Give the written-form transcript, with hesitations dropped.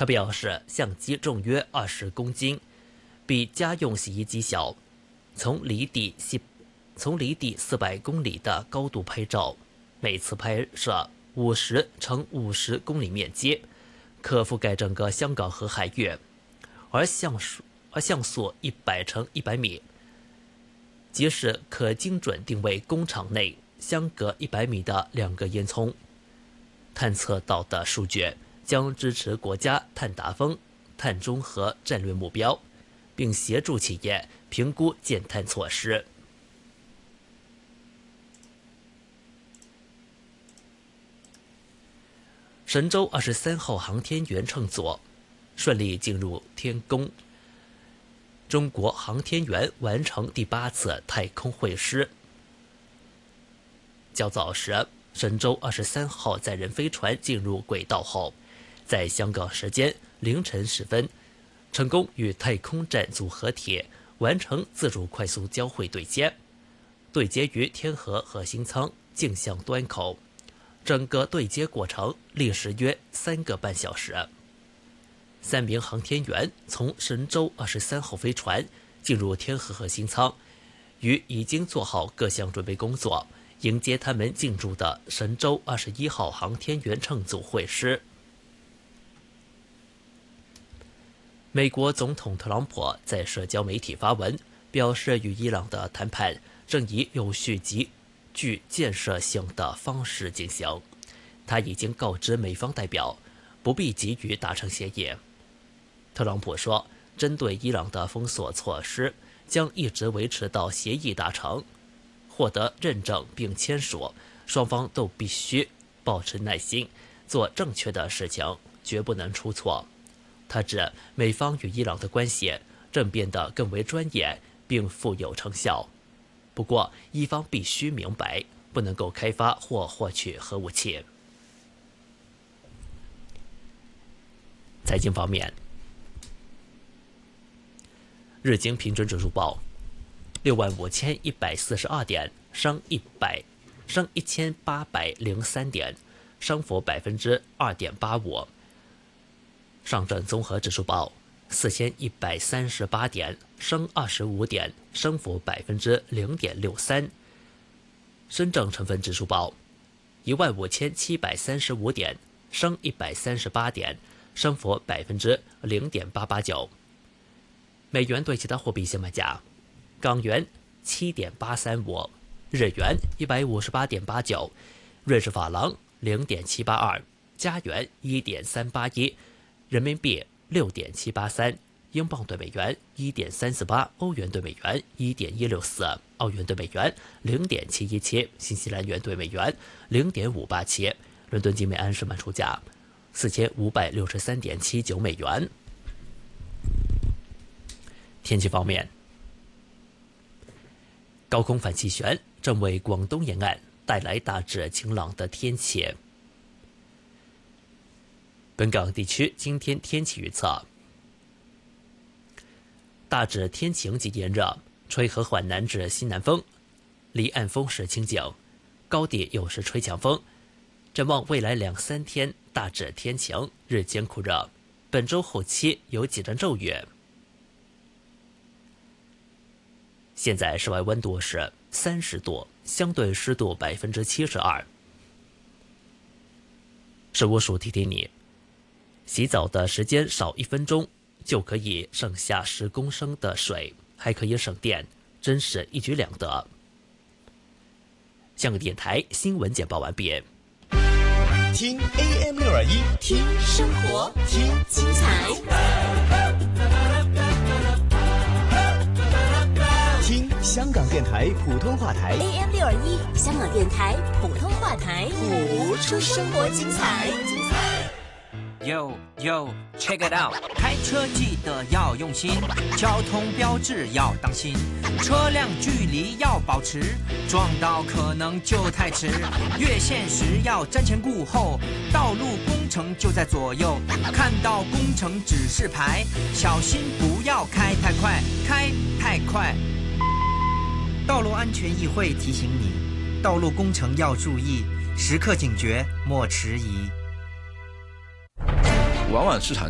他表示，相机重约20公斤，比家用洗衣机小。从离地400公里的高度拍照，每次拍摄50乘50公里面积，可覆盖整个香港和海域。而像素100乘100米，即是可精准定位工厂内相隔100米的2个烟囱。探测到的数据将支持国家碳达峰、碳中和战略目标，并协助企业评估减碳措施。神舟23号航天员乘组顺利进入天宫，中国航天员完成第8次太空会师。较早时，神舟23号载人飞船进入轨道后，在香港时间凌晨时分，成功与太空站组合体完成自主快速交会对接，对接于天河核心舱径向端口。整个对接过程历时约3个半小时。3名航天员从神舟23号飞船进入天河核心舱，与已经做好各项准备工作，迎接他们进驻的神舟21号航天员乘组会师。美国总统特朗普在社交媒体发文，表示与伊朗的谈判正以有序及具建设性的方式进行。他已经告知美方代表，不必急于达成协议。特朗普说，针对伊朗的封锁措施将一直维持到协议达成、获得认证并签署，双方都必须保持耐心，做正确的事情，绝不能出错。他指美方与伊朗的关系正变得更为专业并富有成效。不过，伊方必须明白，不能够开发或获取核武器。财经方面，日经平均指数报65142点，升1803点，升幅2.85%。上证综合指数报4138点，升25点，升幅0.63%。深证成分指数报15735点，升138点，升幅0.889%。美元对其他货币现卖价：港元7.835，日元158.89，瑞士法郎0.782，加元1.381，人民币6.783，英镑对美元1.348，欧元对美元1.164，澳元对美元0.717，新西兰元对美元0.587。伦敦金每安士卖出价4563.79美元。天气方面，高空反气旋正为广东沿岸带来大致晴朗的天气。本港地区今天天气预测：大致天晴及炎热，吹和缓南至西南风，离岸风势清劲，高地有时吹强风。展望未来2-3天，大致天晴，日间酷热。本周后期有几阵骤雨。现在室外温度是30度，相对湿度72%。食物署提醒你，洗澡的时间少1分钟就可以省下10公升的水，还可以省电，真是一举两得。香港电台新闻简报完毕。 听 AM621， 听生活，听精彩， 听香港电台普通话台 AM621，香港电台普通话台， 谱出生活精彩。 Yo check it out， 开车记得要用心，交通标志要当心，车辆距离要保持，撞到可能就太迟，越线时要瞻前顾后，道路工程就在左右，看到工程指示牌，小心不要开太快，开太快。道路安全议会提醒你，道路工程要注意，时刻警觉，莫迟疑。 往往市场